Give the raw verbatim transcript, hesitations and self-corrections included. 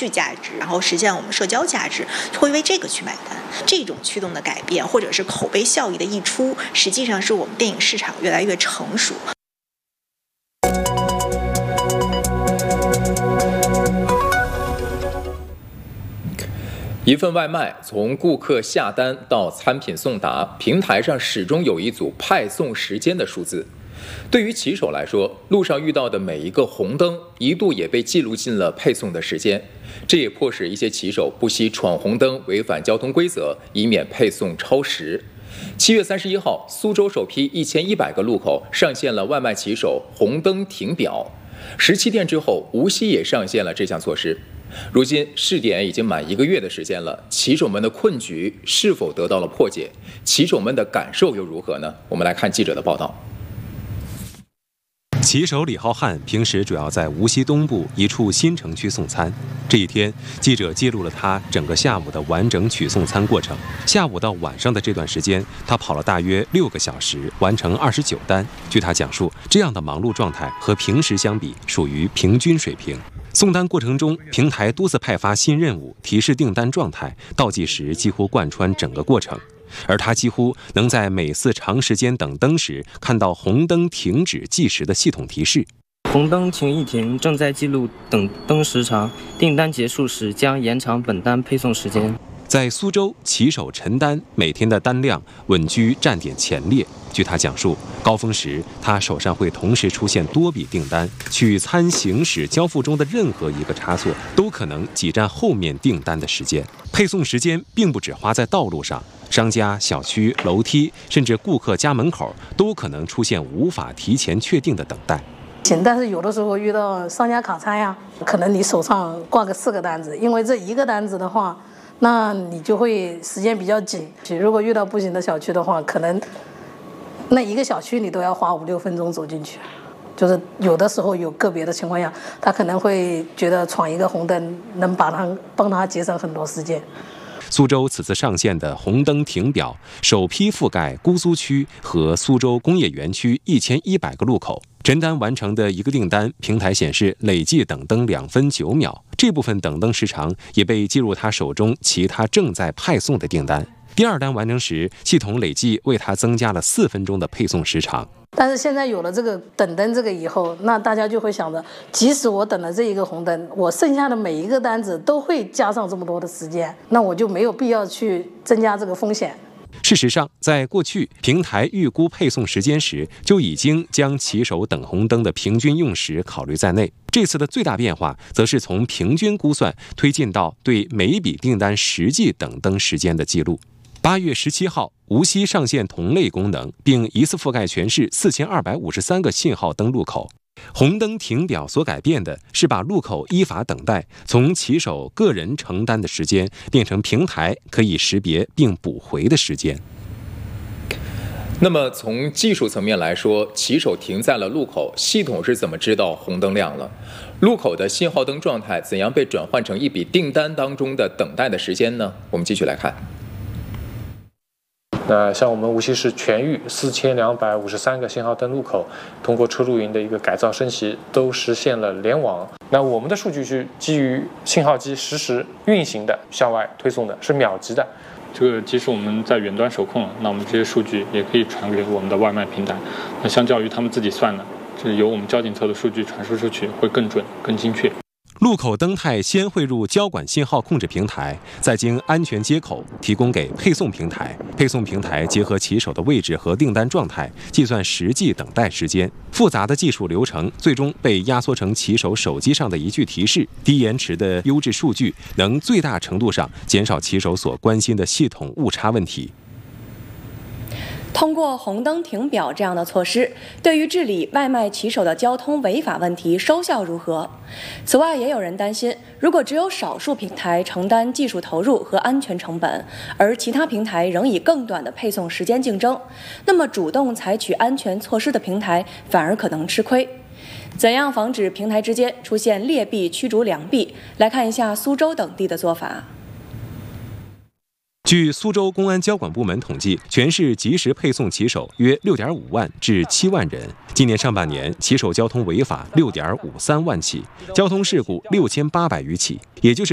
绪价值，然后实现我们社交价值，会为这个去买单。这种驱动的改变，或者是口碑效益的溢出，实际上是我们电影市场越来越成熟。 一份外卖从顾客下单到餐品送达，平台上始终有一组派送时间的数字。对于骑手来说，路上遇到的每一个红灯一度也被记录进了配送的时间，这也迫使一些骑手不惜闯红灯，违反交通规则，以免配送超时。七月三十一号，苏州首批一千一百个路口上线了外卖骑手红灯停表。十七天之后，无锡也上线了这项措施。如今试点已经满一个月的时间了，骑手们的困局是否得到了破解？骑手们的感受又如何呢？我们来看记者的报道。 骑手李浩瀚平时主要在无锡东部一处新城区送餐。这一天，记者记录了他整个下午的完整取送餐过程。下午到晚上的这段时间，他跑了大约六个小时，完成二十九单。据他讲述，这样的忙碌状态和平时相比，属于平均水平。送单过程中，平台多次派发新任务，提示订单状态，倒计时几乎贯穿整个过程。而他几乎能在每次长时间等灯时看到红灯停止计时的系统提示。 红灯请一停，正在记录等灯时长，订单结束时将延长本单配送时间。 在苏州，骑手陈丹每天的单量稳居站点前列。据他讲述，高峰时他手上会同时出现多笔订单，取餐行驶交付中的任何一个差错都可能挤占后面订单的时间。配送时间并不只花在道路上，商家、小区、楼梯，甚至顾客家门口都可能出现无法提前确定的等待。 但是有的时候遇到商家卡餐呀，可能你手上挂个四个单子，因为这一个单子的话，那你就会时间比较紧。如果遇到不行的小区的话，可能那一个小区你都要花五六分钟走进去。就是有的时候有个别的情况下，他可能会觉得闯一个红灯能把他帮他节省很多时间。 苏州此次上线的红灯停表，首批覆盖姑苏区和苏州工业园区一千一百个路口。陈丹完成的一个订单，平台显示累计等灯两分九秒，这部分等灯时长也被记入他手中其他正在派送的订单。第二单完成时，系统累计为他增加了四分钟的配送时长。 但是现在有了这个等灯这个以后，那大家就会想着，即使我等了这一个红灯，我剩下的每一个单子都会加上这么多的时间，那我就没有必要去增加这个风险。 事实上，在过去平台预估配送时间时，就已经将骑手等红灯的平均用时考虑在内。这次的最大变化，则是从平均估算推进到对每一笔订单实际等灯时间的记录。八月十七号，无锡上线同类功能，并一次覆盖全市四千二百五十三个信号灯路口。红灯停表所改变的是把路口依法等待从骑手个人承担的时间，变成平台可以识别并补回的时间。 那么从技术层面来说，骑手停在了路口，系统是怎么知道红灯亮了？路口的信号灯状态怎样被转换成一笔订单当中的等待的时间呢？我们继续来看。 那像我们无锡市全域四千两百五十三个信号灯路口，通过车路云的一个改造升级，都实现了联网。那我们的数据是基于信号机实时运行的，向外推送的是秒级的。 这个即使我们在远端手控，那我们这些数据也可以传给我们的外卖平台。那相较于他们自己算的，就是由我们交警测的数据传输出去会更准、更精确。 路口灯态先汇入交管信号控制平台，再经安全接口提供给配送平台。配送平台结合骑手的位置和订单状态，计算实际等待时间。复杂的技术流程最终被压缩成骑手手机上的一句提示。低延迟的优质数据能最大程度上减少骑手所关心的系统误差问题。 通过红灯停表这样的措施，对于治理外卖骑手的交通违法问题收效如何？此外，也有人担心，如果只有少数平台承担技术投入和安全成本，而其他平台仍以更短的配送时间竞争，那么主动采取安全措施的平台反而可能吃亏。怎样防止平台之间出现劣币驱逐良币？来看一下苏州等地的做法。 据苏州公安交管部门统计，全市及时配送骑手约六点五万至七万人。今年上半年，骑手交通违法六点五三万起，交通事故六千八百余起，也就是